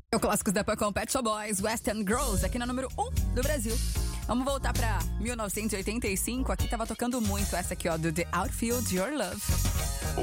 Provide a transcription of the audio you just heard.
O clássicos da Pan com Pet Shop Boys, Western Girls, aqui na número 1 do Brasil. Vamos voltar pra 1985. Aqui tava tocando muito essa aqui, ó, do The Outfield, Your Love.